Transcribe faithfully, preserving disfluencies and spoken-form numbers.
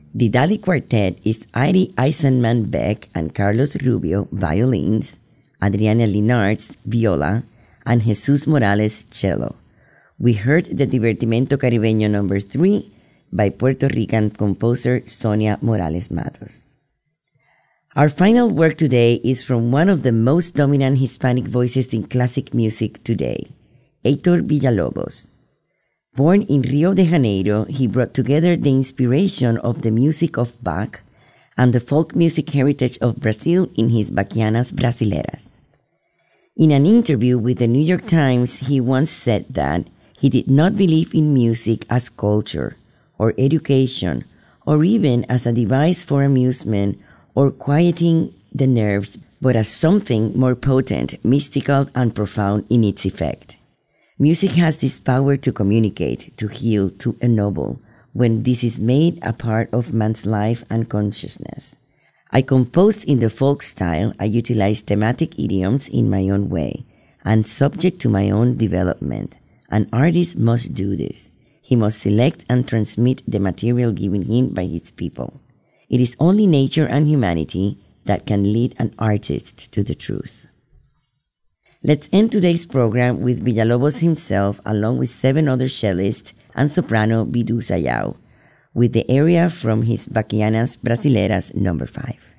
The Dali Quartet is Iri Eisenman Beck and Carlos Rubio, violins, Adriana Linards, viola, and Jesus Morales, cello. We heard the Divertimento Caribeño number three by Puerto Rican composer Sonia Morales Matos. Our final work today is from one of the most dominant Hispanic voices in classic music today, Heitor Villa-Lobos. Born in Rio de Janeiro, he brought together the inspiration of the music of Bach and the folk music heritage of Brazil in his Bachianas Brasileiras. In an interview with the New York Times, he once said that he did not believe in music as culture or education or even as a device for amusement or quieting the nerves, but as something more potent, mystical, and profound in its effect. Music has this power to communicate, to heal, to ennoble, when this is made a part of man's life and consciousness. I composed in the folk style. I utilize thematic idioms in my own way, and subject to my own development. An artist must do this. He must select and transmit the material given him by his people. It is only nature and humanity that can lead an artist to the truth. Let's end today's program with Villa-Lobos himself, along with seven other cellists and soprano Bidu Sayao, with the aria from his Bachianas Brasileiras number five.